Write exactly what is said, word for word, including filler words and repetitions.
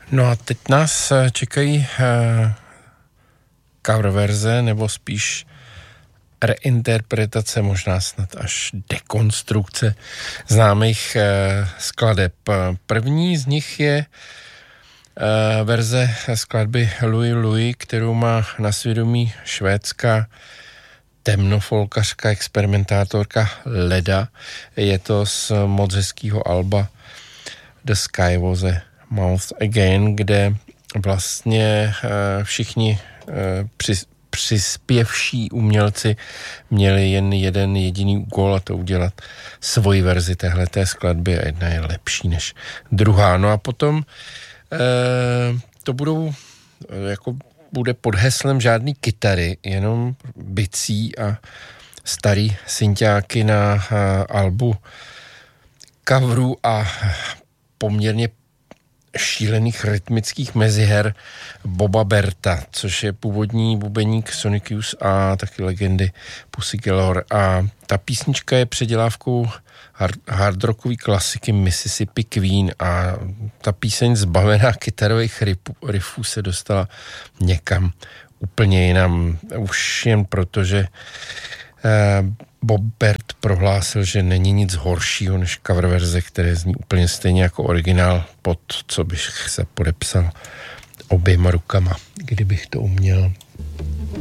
No a teď nás čekají uh, cover verze, nebo spíš reinterpretace, možná snad až dekonstrukce známých uh, skladeb. První z nich je uh, verze skladby Louis Louis, kterou má na svědomí švédská temnofolkařka, experimentátorka Leda. Je to z moc hezkýho alba The Sky Was a Mouth Again, kde vlastně uh, všichni uh, při, přispěvší umělci měli jen jeden jediný úkol, a to udělat svoji verzi téhleté skladby, a jedna je lepší než druhá. No a potom uh, to budou uh, jako bude pod heslem žádný kytary, jenom bicí a starý synťáky na uh, albu coverů a poměrně šílených rytmických meziher Boba Berta, což je původní bubeník Sonic Youth a taky legendy Pussy Galore. A ta písnička je předělávkou hard, hard rockový klasiky Mississippi Queen a ta píseň zbavená kytarových riffů se dostala někam úplně jinam. Už jen proto, že eh, Bob Bert prohlásil, že není nic horšího než cover verze, které zní úplně stejně jako originál, pod co bych se podepsal oběma rukama, kdybych to uměl.